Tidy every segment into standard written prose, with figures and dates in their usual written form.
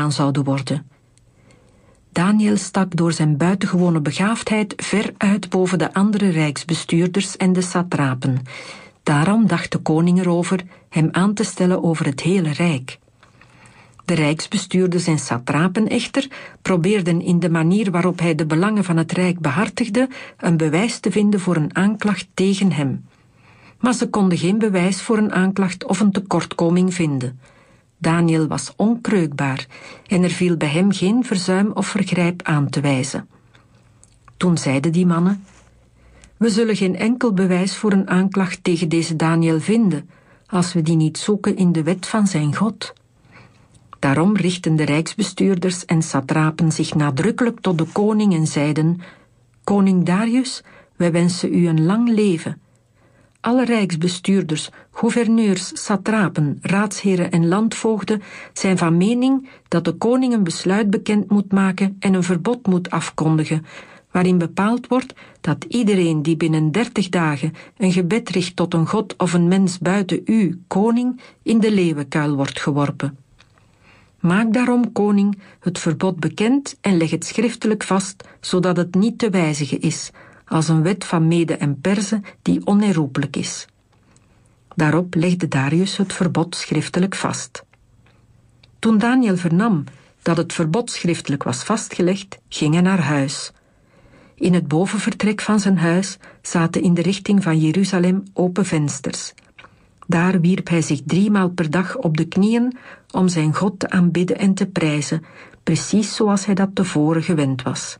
gedaan zouden worden. Daniel stak door zijn buitengewone begaafdheid ver uit boven de andere rijksbestuurders en de satrapen. Daarom dacht de koning erover hem aan te stellen over het hele rijk. De rijksbestuurders en satrapen echter probeerden in de manier waarop hij de belangen van het rijk behartigde een bewijs te vinden voor een aanklacht tegen hem. Maar ze konden geen bewijs voor een aanklacht of een tekortkoming vinden. Daniel was onkreukbaar en er viel bij hem geen verzuim of vergrijp aan te wijzen. Toen zeiden die mannen: we zullen geen enkel bewijs voor een aanklacht tegen deze Daniel vinden, als we die niet zoeken in de wet van zijn God. Daarom richtten de rijksbestuurders en satrapen zich nadrukkelijk tot de koning en zeiden: koning Darius, wij wensen u een lang leven. Alle rijksbestuurders, gouverneurs, satrapen, raadsheren en landvoogden zijn van mening dat de koning een besluit bekend moet maken en een verbod moet afkondigen, waarin bepaald wordt dat iedereen die binnen 30 dagen een gebed richt tot een god of een mens buiten u, koning, in de leeuwenkuil wordt geworpen. Maak daarom, koning, het verbod bekend en leg het schriftelijk vast, zodat het niet te wijzigen is, als een wet van Mede en Perzen die onherroepelijk is. Daarop legde Darius het verbod schriftelijk vast. Toen Daniel vernam dat het verbod schriftelijk was vastgelegd, ging hij naar huis. In het bovenvertrek van zijn huis zaten in de richting van Jeruzalem open vensters. Daar wierp hij zich 3 maal per dag op de knieën om zijn God te aanbidden en te prijzen, precies zoals hij dat tevoren gewend was.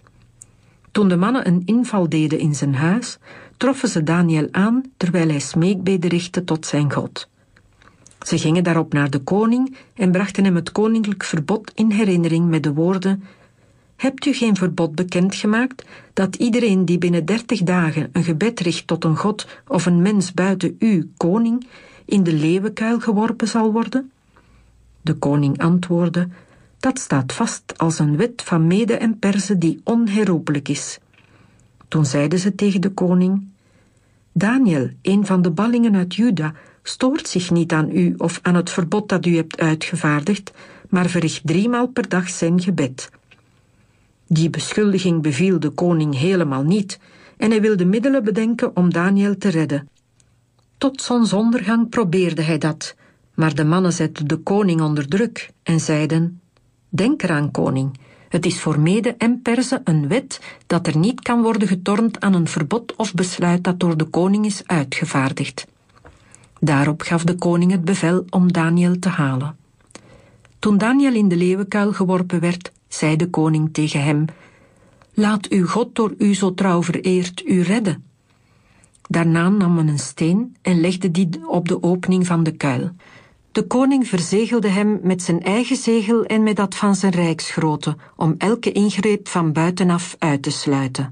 Toen de mannen een inval deden in zijn huis, troffen ze Daniel aan terwijl hij smeekbeden richtte tot zijn God. Ze gingen daarop naar de koning en brachten hem het koninklijk verbod in herinnering met de woorden: hebt u geen verbod bekendgemaakt dat iedereen die binnen 30 dagen een gebed richt tot een god of een mens buiten u, koning, in de leeuwenkuil geworpen zal worden? De koning antwoordde: dat staat vast als een wet van Mede en Perzen die onherroepelijk is. Toen zeiden ze tegen de koning: Daniel, een van de ballingen uit Juda, stoort zich niet aan u of aan het verbod dat u hebt uitgevaardigd, maar verricht 3 maal per dag zijn gebed. Die beschuldiging beviel de koning helemaal niet en hij wilde middelen bedenken om Daniel te redden. Tot zonsondergang probeerde hij dat, maar de mannen zetten de koning onder druk en zeiden: denk eraan, koning, het is voor Mede en Perzen een wet dat er niet kan worden getornd aan een verbod of besluit dat door de koning is uitgevaardigd. Daarop gaf de koning het bevel om Daniel te halen. Toen Daniel in de leeuwenkuil geworpen werd, zei de koning tegen hem: laat uw God door u zo trouw vereerd u redden. Daarna nam men een steen en legde die op de opening van de kuil. De koning verzegelde hem met zijn eigen zegel en met dat van zijn rijksgrootte, om elke ingreep van buitenaf uit te sluiten.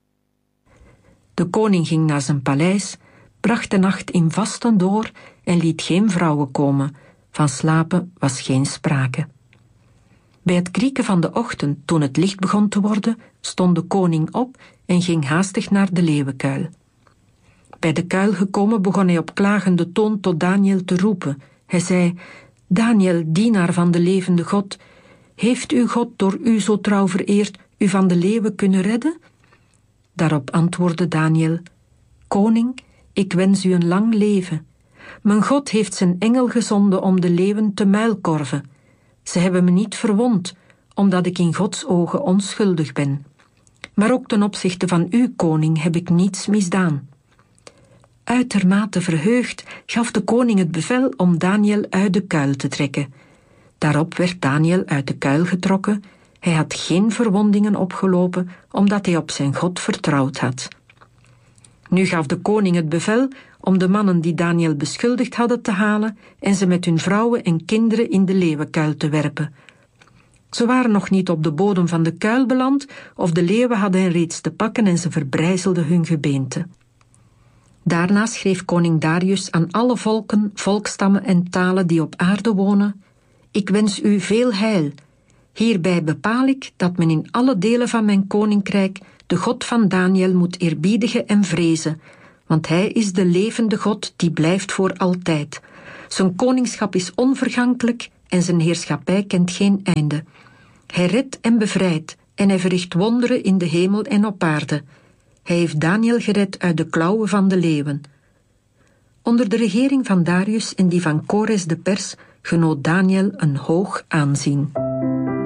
De koning ging naar zijn paleis, bracht de nacht in vasten door en liet geen vrouwen komen. Van slapen was geen sprake. Bij het krieken van de ochtend, toen het licht begon te worden, stond de koning op en ging haastig naar de leeuwenkuil. Bij de kuil gekomen begon hij op klagende toon tot Daniel te roepen. Hij zei: Daniel, dienaar van de levende God, heeft uw God door u zo trouw vereerd u van de leeuwen kunnen redden? Daarop antwoordde Daniel: Koning, ik wens u een lang leven. Mijn God heeft zijn engel gezonden om de leeuwen te muilkorven. Ze hebben me niet verwond, omdat ik in Gods ogen onschuldig ben. Maar ook ten opzichte van u, koning, heb ik niets misdaan. Uitermate verheugd gaf de koning het bevel om Daniel uit de kuil te trekken. Daarop werd Daniel uit de kuil getrokken. Hij had geen verwondingen opgelopen, omdat hij op zijn God vertrouwd had. Nu gaf de koning het bevel om de mannen die Daniel beschuldigd hadden te halen en ze met hun vrouwen en kinderen in de leeuwenkuil te werpen. Ze waren nog niet op de bodem van de kuil beland of de leeuwen hadden hen reeds te pakken en ze verbrijzelden hun gebeente. Daarna schreef koning Darius aan alle volken, volkstammen en talen die op aarde wonen: ik wens u veel heil. Hierbij bepaal ik dat men in alle delen van mijn koninkrijk de God van Daniel moet eerbiedigen en vrezen, want hij is de levende God die blijft voor altijd. Zijn koningschap is onvergankelijk en zijn heerschappij kent geen einde. Hij redt en bevrijdt en hij verricht wonderen in de hemel en op aarde. Hij heeft Daniel gered uit de klauwen van de leeuwen. Onder de regering van Darius en die van Kores de Pers genoot Daniel een hoog aanzien.